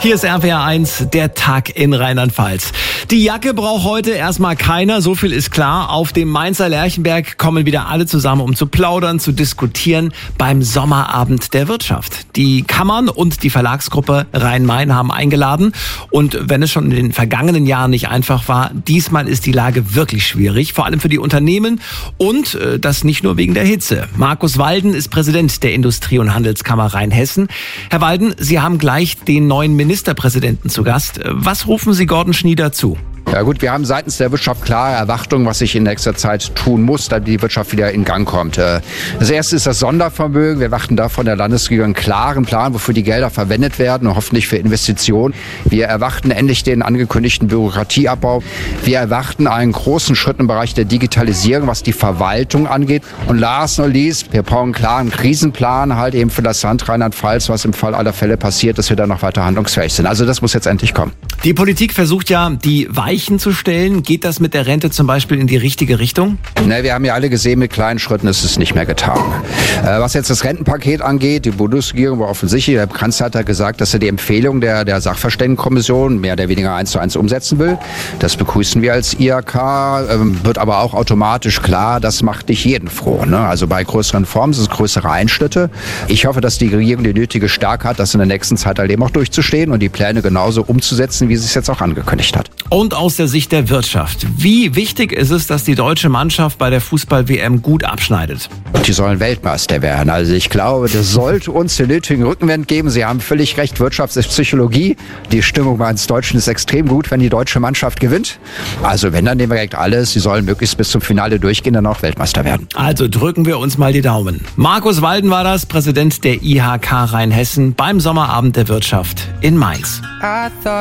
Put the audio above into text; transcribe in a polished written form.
Hier ist RPR 1, der Tag in Rheinland-Pfalz. Die Jacke braucht heute erstmal keiner, so viel ist klar. Auf dem Mainzer Lerchenberg kommen wieder alle zusammen, um zu plaudern, zu diskutieren beim Sommerabend der Wirtschaft. Die Kammern und die Verlagsgruppe Rhein-Main haben eingeladen. Und wenn es schon in den vergangenen Jahren nicht einfach war, diesmal ist die Lage wirklich schwierig, vor allem für die Unternehmen und das nicht nur wegen der Hitze. Markus Walden ist Präsident der Industrie- und Handelskammer Rheinhessen. Herr Walden, Sie haben gleich den neuen Ministerpräsidenten zu Gast. Was rufen Sie Gordon Schnieder zu? Ja gut, wir haben seitens der Wirtschaft klare Erwartungen, was sich in nächster Zeit tun muss, damit die Wirtschaft wieder in Gang kommt. Das erste ist das Sondervermögen. Wir erwarten da von der Landesregierung einen klaren Plan, wofür die Gelder verwendet werden und hoffentlich für Investitionen. Wir erwarten endlich den angekündigten Bürokratieabbau. Wir erwarten einen großen Schritt im Bereich der Digitalisierung, was die Verwaltung angeht. Und last not least, wir brauchen einen klaren Krisenplan halt eben für das Land Rheinland-Pfalz, was im Fall aller Fälle passiert, dass wir da noch weiter handlungsfähig sind. Also das muss jetzt endlich kommen. Die Politik versucht ja, die Weichen zu stellen. Geht das mit der Rente zum Beispiel in die richtige Richtung? Ne, wir haben ja alle gesehen, mit kleinen Schritten ist es nicht mehr getan. Was jetzt das Rentenpaket angeht, die Bundesregierung war offensichtlich, der Kanzler hat gesagt, dass er die Empfehlung der Sachverständigenkommission mehr oder weniger 1:1 umsetzen will. Das begrüßen wir als IHK, wird aber auch automatisch klar, das macht nicht jeden froh. Ne? Also bei größeren Reformen sind es größere Einschnitte. Ich hoffe, dass die Regierung die nötige Stärke hat, das in der nächsten Zeit halt eben auch durchzustehen und die Pläne genauso umzusetzen, wie sie es jetzt auch angekündigt hat. Und aus der Sicht der Wirtschaft. Wie wichtig ist es, dass die deutsche Mannschaft bei der Fußball-WM gut abschneidet? Die sollen Weltmeister werden. Also ich glaube, das sollte uns den nötigen Rückenwind geben. Sie haben völlig recht, Wirtschaft ist Psychologie. Die Stimmung bei uns Deutschen ist extrem gut, wenn die deutsche Mannschaft gewinnt. Also wenn, dann nehmen wir direkt alles. Sie sollen möglichst bis zum Finale durchgehen, dann auch Weltmeister werden. Also drücken wir uns mal die Daumen. Markus Walden war das, Präsident der IHK Rheinhessen beim Sommerabend der Wirtschaft in Mainz.